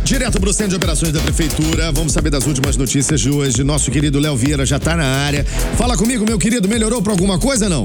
Direto pro Centro de Operações da Prefeitura, vamos saber das últimas notícias de hoje. Nosso querido Léo Vieira já tá na área. Fala comigo, meu querido, melhorou pra alguma coisa, não?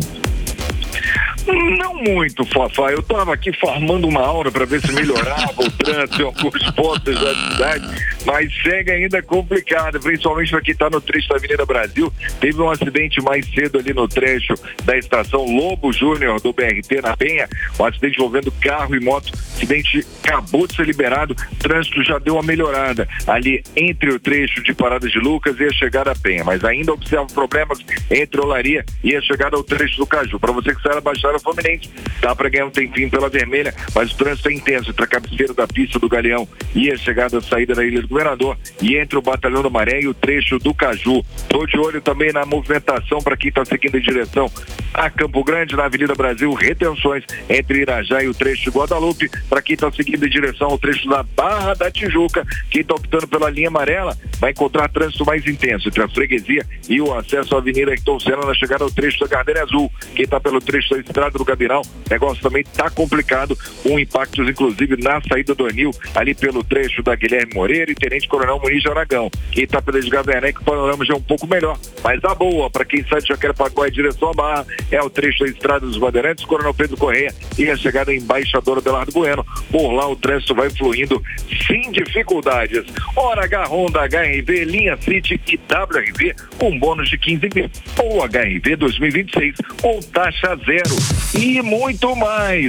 Não muito, Fafá. Eu tava aqui farmando uma hora para ver se melhorava o trânsito em alguns pontos da cidade, mas segue ainda complicado, principalmente para quem tá no trecho da Avenida Brasil. Teve um acidente mais cedo ali no trecho da estação Lobo Júnior do BRT na Penha, um acidente envolvendo carro e moto. O acidente acabou de ser liberado, o trânsito já deu uma melhorada ali entre o trecho de Paradas de Lucas e a chegada à Penha, mas ainda observa problemas entre Olaria e a chegada ao trecho do Caju. Para você que sai da Baixada Fluminense, dá para ganhar um tempinho pela Vermelha, mas o trânsito é intenso entre a cabeceira da pista do Galeão e a chegada, saída da Ilha do Governador, e entre o Batalhão da Maré e o trecho do Caju. Tô de olho também na movimentação para quem está seguindo em direção a Campo Grande, na Avenida Brasil, retenções entre Irajá e o trecho de Guadalupe. Para quem está seguindo em direção ao trecho da Barra da Tijuca, quem está optando pela linha amarela vai encontrar trânsito mais intenso entre a freguesia e o acesso à Avenida Ayrton Senna na chegada ao trecho da Gardênia Azul. Quem está pelo trecho da Estrada do Gabinal, o negócio também está complicado, com impactos inclusive na saída do Anil, ali pelo trecho da Guilherme Moreira e Tenente Coronel Muniz de Aragão. Quem está pela Edgar Werneck, o panorama já é um pouco melhor, mas a boa para quem sai de Jacarepaguá em direção à Barra é o trecho da Estrada dos Bandeirantes, Coronel Pedro Correia e a chegada em Embaixador Abelardo Bueno. Por lá o trânsito vai fluindo sem dificuldades. Hora H Honda, HRV, linha City e WRV com bônus de 15 mil, ou HRV 2026 com taxa zero e muito mais.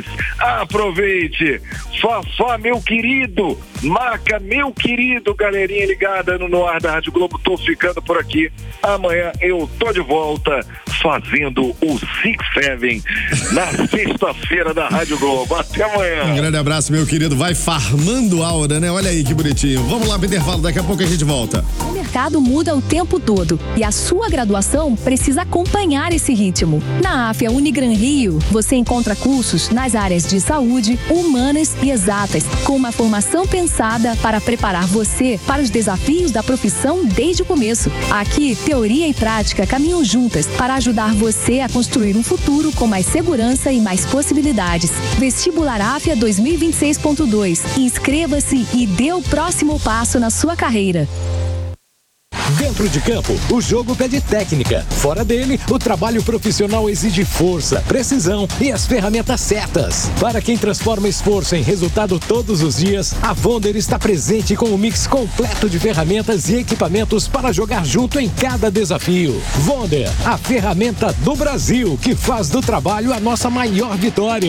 Aproveite, Fafá, meu querido, Maca, meu querido, galerinha ligada no ar da Rádio Globo. Tô ficando por aqui. Amanhã eu tô de volta fazendo o Six Seven na sexta-feira da Rádio Globo. Até amanhã. Um grande abraço, meu querido. Vai farmando aura, né? Olha aí que bonitinho. Vamos lá pro intervalo, daqui a pouco a gente volta. O mercado muda o tempo todo e a sua graduação precisa acompanhar esse ritmo. Na AFIA Unigran Rio, você encontra cursos nas áreas de saúde, humanas e exatas, com uma formação pensada para preparar você para os desafios da profissão desde o começo. Aqui, teoria e prática caminham juntas para ajudar você a construir um futuro com mais segurança e mais possibilidades. Vestibular AFIA 2026.2. Inscreva-se e dê o próximo passo na sua carreira. Dentro de campo, o jogo pede técnica. Fora dele, o trabalho profissional exige força, precisão e as ferramentas certas. Para quem transforma esforço em resultado todos os dias, a Vonder está presente com um mix completo de ferramentas e equipamentos para jogar junto em cada desafio. Vonder, a ferramenta do Brasil que faz do trabalho a nossa maior vitória.